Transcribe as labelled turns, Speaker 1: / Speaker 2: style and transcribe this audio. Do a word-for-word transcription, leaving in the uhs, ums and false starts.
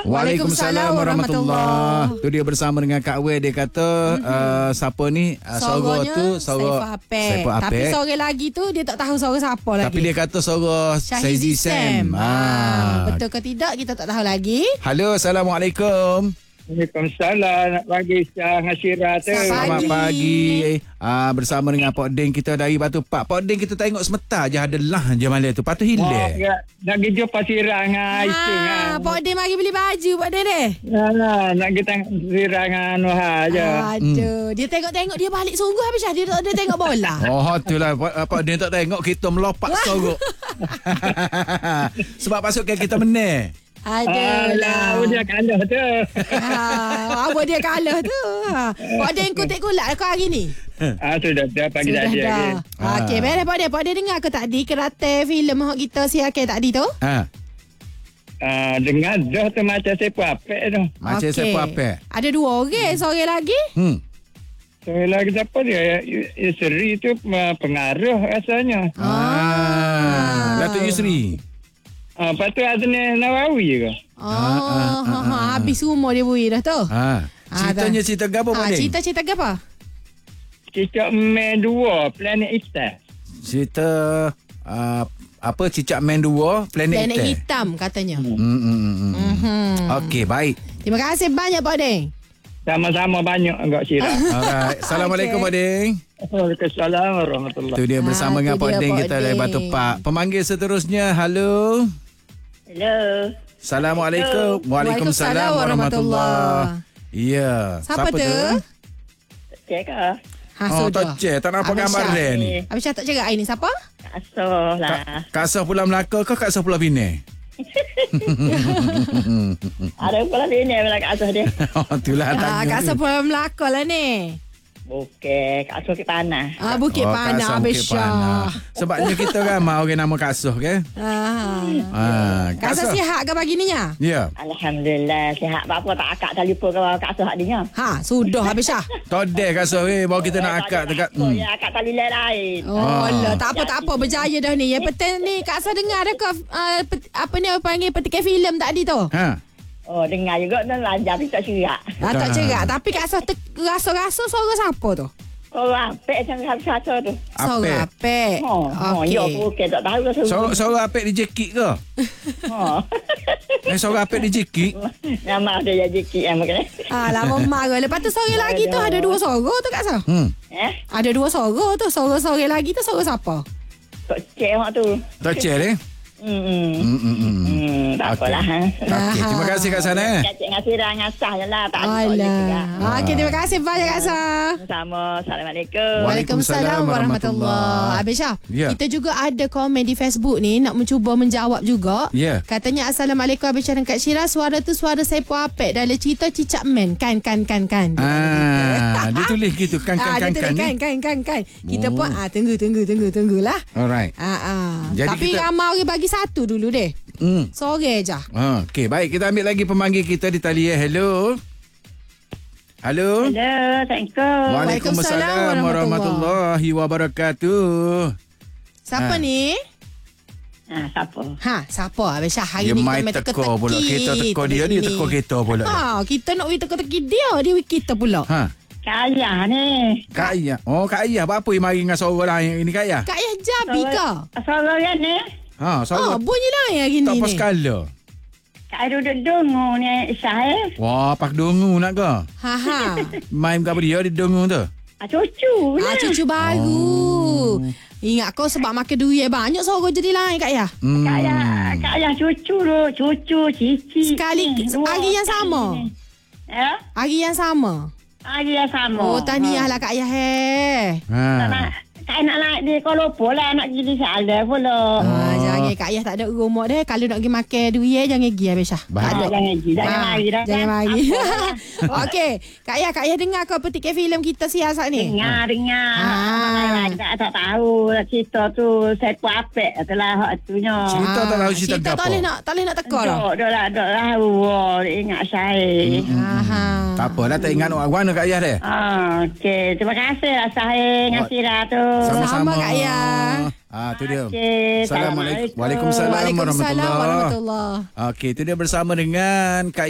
Speaker 1: Waalaikumsalam warahmatullahi.
Speaker 2: Tu dia bersama dengan Kak Wei. Dia kata mm-hmm. uh, siapa ni uh, Soro tu Soro
Speaker 1: Saiful Apek. Tapi sore lagi tu dia tak tahu Soro siapa lagi.
Speaker 2: Tapi dia kata Soro Saizi Sam.
Speaker 1: Ah, betul ke tidak kita tak tahu lagi.
Speaker 2: Halo, Assalamualaikum.
Speaker 3: Waalaikumsalam. Nak pagi Syah Hashira tu.
Speaker 2: Selamat pagi. Ah, bersama dengan Pak Ding kita dari Batu Pak. Pak Ding kita tengok sebentar je ada lah je malam tu. Patu hilang.
Speaker 3: Oh, ya. Nak pergi jumpa Sirah dengan Aisyah.
Speaker 1: Ah, Pak Ding mari beli baju Pak Ding deh.
Speaker 3: Nah, nak kita Sirah dengan Nuha je.
Speaker 1: Aduh, hmm. dia tengok-tengok dia balik sungguh habis dia tak ada tengok bola.
Speaker 2: Oh, itulah Pak, Pak Ding tak tengok kita melompat sorok. Sebab pasukan kita menang.
Speaker 1: Adalah.
Speaker 3: Ah, dia kalah tu.
Speaker 1: Ha, apa dia kalah tu? Ha. Pak Ding kutip kulat kau hari ni.
Speaker 3: Ah, sudah dah pagi
Speaker 1: sudah
Speaker 3: tadi
Speaker 1: dah.
Speaker 3: lagi.
Speaker 1: Ah. Okey, beres Pak Ding. Pak Ding dengar ke tadi kereta filem hok kita si Akil tadi tu?
Speaker 2: Ha.
Speaker 3: Ah, dengar dah tu macam Saiful Apek tu.
Speaker 2: Macam okay. Saiful Apek.
Speaker 1: Ada dua orang sore lagi.
Speaker 2: Hmm.
Speaker 3: Sore lagi siapa dia? Yusri tu pengaruh rasanya.
Speaker 2: Ah. Datuk Yusri.
Speaker 3: Ah, lepas tu ada ni Nawawi ke?
Speaker 1: Oh, ah, ah, ah, ah, ah. Habis rumah dia bui dah tu.
Speaker 2: Ha. Ceritanya ah, cerita apa
Speaker 1: ah, cerita-cerita apa?
Speaker 3: Cicak Man dua, Planet Hitam.
Speaker 2: Cerita uh, apa Cicak Man dua, Planet,
Speaker 1: Planet
Speaker 2: Hitam.
Speaker 1: Hitam katanya.
Speaker 2: Hmm. Hmm, hmm, hmm.
Speaker 1: Mm-hmm.
Speaker 2: Okey, baik.
Speaker 1: Terima kasih banyak Pak Ding.
Speaker 3: Sama-sama banyak agak Syirah.
Speaker 2: Alright. Assalamualaikum okay. Pak Ding.
Speaker 3: Waalaikumsalam warahmatullahi.
Speaker 2: Itu dia bersama ha, dengan Pak Ding kita dari Batu Pak. Pemanggil seterusnya, halo.
Speaker 4: Hello.
Speaker 2: Assalamualaikum. Waalaikumsalam warahmatullahi. Ya.
Speaker 4: Siapa,
Speaker 2: Siapa
Speaker 4: tu?
Speaker 2: tu?
Speaker 4: Cik ke?
Speaker 1: Ha,
Speaker 2: oh, tak cik. Tak nampak gambar dia ni.
Speaker 1: Habis tak cakap ini siapa?
Speaker 4: Kak Asah lah.
Speaker 2: Kak Asah Pulau Melaka ke Kak Asah Pulau Pinang?
Speaker 4: Ada Pulau Pinang pula Kak Asah dia.
Speaker 2: Oh, itulah
Speaker 1: ah, Kak Asah Pulau Melaka lah ni.
Speaker 4: Bukit, Kak Asah Bukit Panah.
Speaker 1: Ah, Bukit
Speaker 2: oh,
Speaker 1: Panah, Abis Syah.
Speaker 2: Sebabnya kita ramai orang nama Kak Asah kan?
Speaker 1: Ah.
Speaker 2: Ah,
Speaker 1: Kak Asah sihat ke pagi ni ya?
Speaker 2: Ya.
Speaker 4: Alhamdulillah sihat. Apa tak akak telefon ke Kak Asah dia.
Speaker 1: Ha, sudah Abis Syah.
Speaker 2: Todek Kak Asah eh, baru kita nak akak dekat.
Speaker 4: Hmm. Ya, akak tali lain.
Speaker 1: Oh, ah. tak apa tak apa berjaya dah ni. Yang penting ni Kak Asah dengar dah ke uh, apa ni panggil petikan filem tadi tu?
Speaker 2: Ha.
Speaker 4: Oh, dengar juga dan lancar tapi tak cerak.
Speaker 1: Ah, tak cerak. Tapi Kak Asah rasa-rasa suara siapa tu?
Speaker 4: Suara Apek macam rasa-rasa tu.
Speaker 1: Suara Apek.
Speaker 4: Oh, oh
Speaker 1: okay.
Speaker 4: Ya, okey. Tak tahu rasa.
Speaker 2: Suara Apek di jekik ke?
Speaker 4: Oh.
Speaker 2: Eh, suara Apek di jekik?
Speaker 4: Nama dia jekik yang mungkin.
Speaker 1: Ah, lama marah. Lepas tu sore lagi tu ada dua suara tu Kak Asah.
Speaker 2: Hmm.
Speaker 4: Eh?
Speaker 1: Ada dua suara tu. Suara-suara lagi tu suara siapa?
Speaker 4: Tok Cik mak tu.
Speaker 2: Tok Cik ni?
Speaker 4: Hmm. Hmm. Hmm. Tak apalah.
Speaker 2: Okey, terima kasih Kak Sana.
Speaker 4: Cik ngasih dah ngasah je lah. Tak ada
Speaker 1: Alah. Okey, terima kasih banyak Kak Asah.
Speaker 4: Sama. Assalamualaikum.
Speaker 1: Waalaikumsalam warahmatullahi. Habis Syah, yeah. kita juga ada komen di Facebook ni nak mencuba menjawab juga.
Speaker 2: Yeah.
Speaker 1: Katanya Assalamualaikum Habis Syah dan Kak Syirah. Suara tu suara Saiful Apek dalam cerita Cicak Man. Kan kan kan kan.
Speaker 2: Ah, dia tulis gitu kan kan
Speaker 1: ah,
Speaker 2: kan
Speaker 1: kan,
Speaker 2: kan
Speaker 1: kan kan kan kan. Kita oh. pun ah tunggu tunggu tunggu tunggulah.
Speaker 2: Alright.
Speaker 1: Ah ah.
Speaker 2: Jadi
Speaker 1: tapi
Speaker 2: kita...
Speaker 1: ramai orang bagi satu dulu deh.
Speaker 2: Hmm.
Speaker 1: Sore je.
Speaker 2: Ha, okey, baik kita ambil lagi pemanggil kita di talian. Hello. Halo.
Speaker 4: Hello, Assalamualaikum.
Speaker 2: Waalaikumsalam warahmatullahi wabarakatuh.
Speaker 1: Siapa ha. ni?
Speaker 4: Ha, siapa?
Speaker 1: Ha, siapa? Habis Syah hari
Speaker 2: dia
Speaker 1: ni
Speaker 2: kita
Speaker 1: main
Speaker 2: teka pula. Kita teka dia, dia teka kita pula.
Speaker 1: Ha, kita nak pergi teka-teki dia, dia kita pula.
Speaker 2: Ha.
Speaker 4: Kak Ayah ni.
Speaker 2: Kak Ayah. Oh, Kak Ayah. Apa yang mari dengan suara lain ini Kak Ayah?
Speaker 1: Kak Ayah Jabi ke?
Speaker 4: Suara yang ni.
Speaker 2: Ha, suara.
Speaker 1: Oh, bunyi lain hari ni.
Speaker 2: Tak apa skala.
Speaker 4: Kak Ayah duduk dengu ni Syah.
Speaker 2: Wah, pak dengu nak ke?
Speaker 1: Ha ha.
Speaker 2: Main kat dia di dengu tu.
Speaker 4: Ah, cucu lah.
Speaker 1: Ah, cucu baru. Oh. Ingat kau sebab makan duit banyak suara jadi lain Kak Ayah.
Speaker 2: Hmm.
Speaker 4: Kak Ayah, Kak Ayah cucu tu, cucu, cici.
Speaker 1: Sekali ni, hari yang sama.
Speaker 4: Ya?
Speaker 1: Hari yang sama.
Speaker 4: Hari yang sama.
Speaker 1: Oh, tahniah lah Kak Ayah he.
Speaker 2: Ha.
Speaker 4: Kak nak nak di Kuala Lumpur lah nak pergi di Salah pula.
Speaker 1: Ah, jangan Kak Ayah tak ada rumah dah. Kalau nak pergi makan duit jangan pergi Habis Syah.
Speaker 4: Tak ada. Jangan pergi. Jangan
Speaker 1: ah,
Speaker 4: mari dah.
Speaker 1: Jangan mari. Okey. Kak Ayah, Kak Ayah dengar kau petikan filem kita siasat ni?
Speaker 4: Dengar, dengar.
Speaker 1: Ah.
Speaker 4: Tak, tak tahu cerita tu Saiful Apek itulah hak tunya.
Speaker 2: Cerita tak tahu cerita
Speaker 1: apa. Tak boleh nak, tak boleh nak teka lah.
Speaker 4: Tak, dah lah, dah lah. Wah, ingat saya.
Speaker 1: Aha.
Speaker 2: Tak apalah, tak ingat nak mana Kak Ayah dia.
Speaker 4: Ah, okey. Terima kasih lah saya ngasih dah tu.
Speaker 2: Sama-sama
Speaker 1: Kak Ayah.
Speaker 2: Ah, tu dia.
Speaker 4: Okay,
Speaker 2: Assalamualaikum. Waalaikumsalam warahmatullahi wabarakatuh. Okey, tu dia bersama dengan Kak